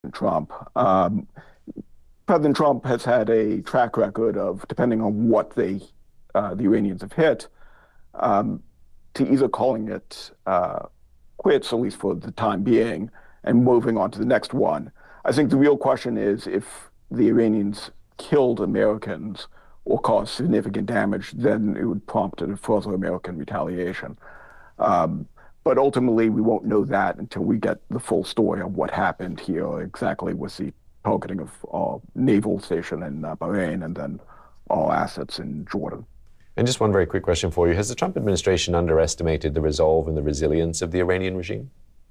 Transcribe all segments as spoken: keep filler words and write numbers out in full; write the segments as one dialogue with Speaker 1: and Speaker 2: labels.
Speaker 1: Trump. Um, President Trump has had a track record of, depending on what they, uh, the Iranians have hit, um, to either calling it uh, quits, at least for the time being, and moving on to the next one. I think the real question is if the Iranians killed Americans or caused significant damage, then it would prompt a further American retaliation. Um, but ultimately, we won't know that until we get the full story of what happened here exactly with the targeting of our naval station in uh, Bahrain and then our assets in Jordan.
Speaker 2: And just one very quick question for you. Has the Trump administration underestimated the resolve and the resilience of the Iranian regime?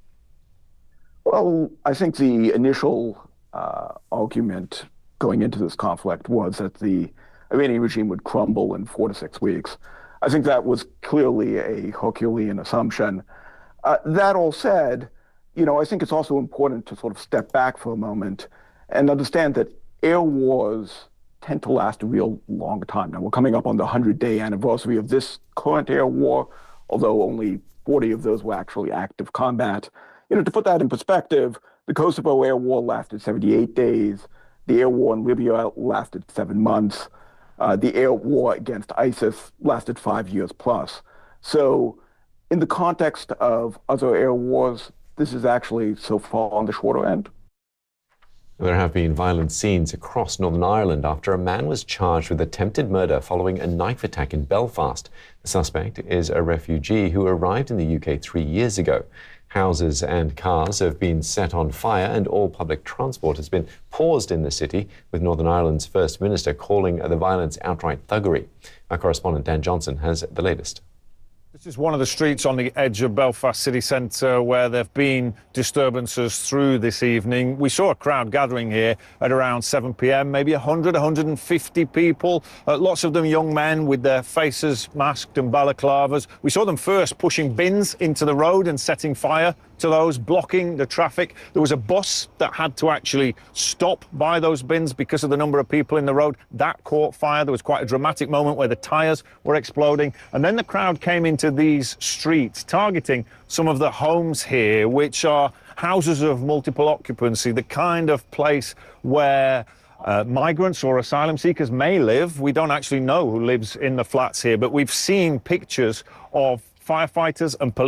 Speaker 1: Well, I think the initial uh, argument going into this conflict was that the Iranian regime would crumble in four to six weeks. I think that was clearly a Herculean assumption. Uh, that all said, you know, I think it's also important to sort of step back for a moment and understand that air wars tend to last a real long time. Now, we're coming up on the hundred-day anniversary of this current air war, although only forty of those were actually active combat. You know, to put that in perspective, the Kosovo air war lasted seventy-eight days. The air war in Libya lasted seven months. Uh, the air war against ISIS lasted five years plus. So in the context of other air wars, this is actually so far on the shorter end.
Speaker 2: There have been violent scenes across Northern Ireland after a man was charged with attempted murder following a knife attack in Belfast. The suspect is a refugee who arrived in the U K three years ago. Houses and cars have been set on fire and all public transport has been paused in the city, with Northern Ireland's First Minister calling the violence outright thuggery. Our correspondent Dan Johnson has the latest.
Speaker 3: This is one of the streets on the edge of Belfast city centre where there have been disturbances through this evening. We saw a crowd gathering here at around seven p m, maybe one hundred, one hundred fifty people, uh, lots of them young men with their faces masked and balaclavas. We saw them first pushing bins into the road and setting fire to those, blocking the traffic. There was a bus that had to actually stop by those bins because of the number of people in the road. That caught fire. There was quite a dramatic moment where the tyres were exploding. And then the crowd came into these streets, targeting some of the homes here, which are houses of multiple occupancy, the kind of place where uh, migrants or asylum seekers may live. We don't actually know who lives in the flats here, but we've seen pictures of firefighters and police